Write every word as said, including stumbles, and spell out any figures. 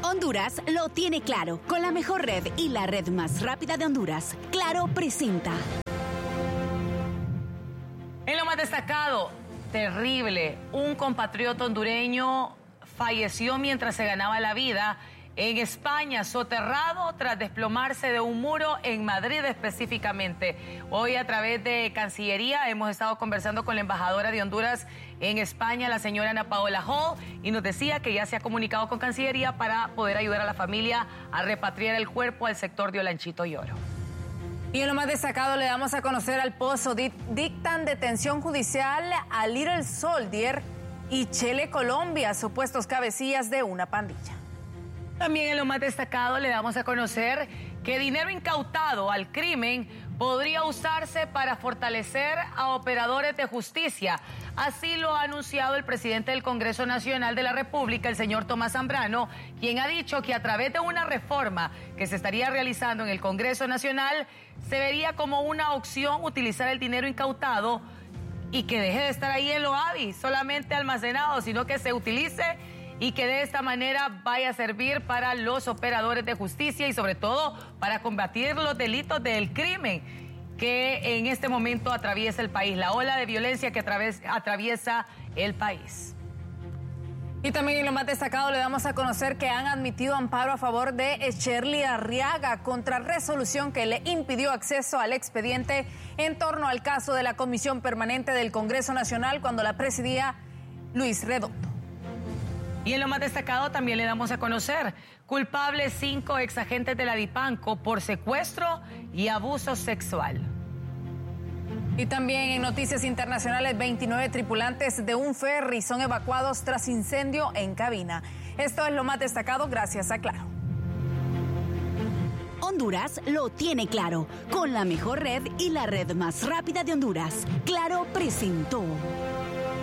Honduras lo tiene claro. Con la mejor red y la red más rápida de Honduras, Claro presenta. En lo más destacado, terrible, un compatriota hondureño falleció mientras se ganaba la vida en España, soterrado tras desplomarse de un muro en Madrid específicamente. Hoy a través de Cancillería hemos estado conversando con la embajadora de Honduras en España, la señora Ana Paola Hall, y nos decía que ya se ha comunicado con Cancillería para poder ayudar a la familia a repatriar el cuerpo al sector de Olanchito y Oro. Y en lo más destacado le damos a conocer al Pozo. Dictan detención judicial a Little Soldier y Chele Colombia, supuestos cabecillas de una pandilla. También en lo más destacado le damos a conocer que dinero incautado al crimen podría usarse para fortalecer a operadores de justicia. Así lo ha anunciado el presidente del Congreso Nacional de la República, el señor Tomás Zambrano, quien ha dicho que a través de una reforma que se estaría realizando en el Congreso Nacional, se vería como una opción utilizar el dinero incautado y que deje de estar ahí en lo AVI, solamente almacenado, sino que se utilice y que de esta manera vaya a servir para los operadores de justicia y sobre todo para combatir los delitos del crimen que en este momento atraviesa el país, la ola de violencia que atraviesa el país. Y también en lo más destacado le damos a conocer que han admitido amparo a favor de Shirley Arriaga contra resolución que le impidió acceso al expediente en torno al caso de la Comisión Permanente del Congreso Nacional cuando la presidía Luis Redondo. Y en lo más destacado también le damos a conocer culpables cinco exagentes de la Dipanco por secuestro y abuso sexual. Y también en noticias internacionales, veintinueve tripulantes de un ferry son evacuados tras incendio en cabina. Esto es lo más destacado gracias a Claro. Honduras lo tiene claro. Con la mejor red y la red más rápida de Honduras, Claro presentó.